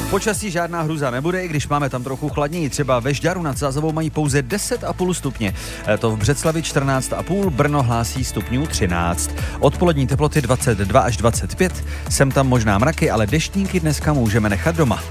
Počasí žádná hruza nebude, i když máme tam trochu chladněji. Třeba ve Žďaru nad Sázavou mají pouze 10,5 stupně. To v Břeclavi 14,5, Brno hlásí stupňů 13. Odpolední teploty 22 až 25. Sem tam možná mraky, ale deštníky dneska můžeme nechat doma.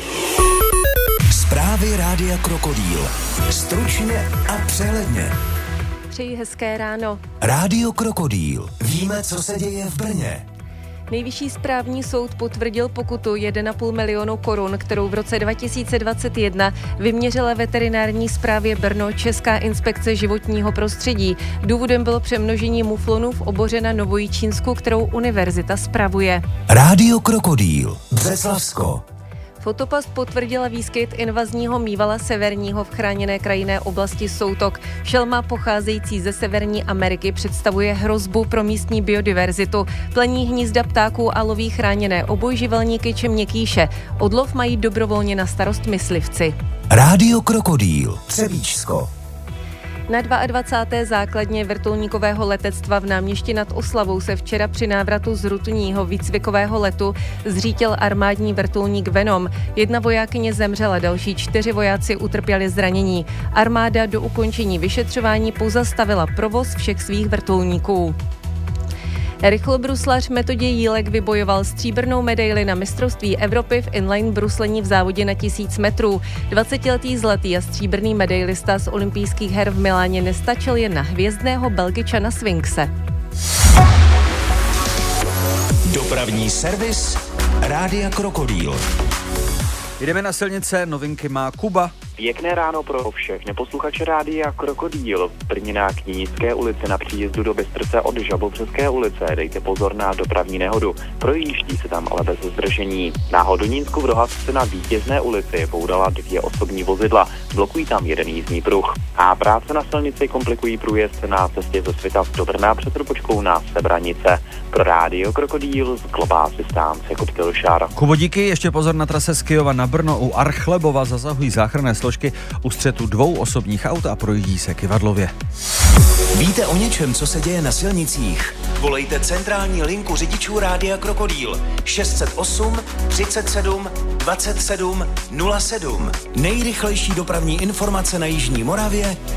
Zprávy Rádia Krokodýl. Stručně a přehledně. Přeji hezké ráno. Rádio Krokodýl. Víme, co se děje v Brně. Nejvyšší správní soud potvrdil pokutu 1,5 milionu korun, kterou v roce 2021 vyměřila veterinární správě Brno Česká inspekce životního prostředí. Důvodem bylo přemnožení muflonů v oboře na Novojičínsku, kterou univerzita spravuje. Rádio Krokodýl. Břeclavsko. Fotopas potvrdila výskyt invazního mývala severního v chráněné krajinné oblasti Soutok. Šelma pocházející ze Severní Ameriky představuje hrozbu pro místní biodiverzitu. Plení hnízda ptáků a loví chráněné obojživelníky či měkkýše. Odlov mají dobrovolně na starost myslivci. Rádio Krokodýl. Třebíčsko. Na 22. základně vrtulníkového letectva v Náměšti nad Oslavou se včera při návratu z rutinního výcvikového letu zřítil armádní vrtulník Venom. 1 vojákyně zemřela, další 4 vojáci utrpěli zranění. Armáda do ukončení vyšetřování pozastavila provoz všech svých vrtulníků. Rychlobruslař Metodě Jílek vybojoval stříbrnou medaili na mistrovství Evropy v inline bruslení v závodě na 1000 metrů. 20letý zlatý a stříbrný medailista z olympijských her v Miláně nestačil jen na hvězdného Belgičana Sfinkse. Dopravní servis Rádia Krokodýl. Jdeme na silnice, novinky má Kuba. Pěkné ráno pro všechny posluchače Rádia Krokodýl. V Brně na Knínické ulici na příjezdu do Bystrce od Žabobřeské ulice dejte pozor na dopravní nehodu. Projíždí se tam ale bez zdržení. Na Hodonínsku v Rohatce na Vítězné ulici bourala 2 osobní vozidla. Blokují tam jeden jízdní pruh. A práce na silnici komplikují průjezd na cestě ze Svitav do Brna před Trupočkou na Sebranice. Pro Rádio Krokodýl z Globásy stánce Jakub Tilšár. Kubo, díky, ještě pozor na trase z Kyjova na Brno. U Archlebova zasahují záchranné složky u střetu 2 osobních aut a projíždí se Kyvadlově. Víte o něčem, co se děje na silnicích? Volejte centrální linku řidičů Rádia Krokodýl 608 37 27 07. Nejrychlejší dopravní informace na jižní Moravě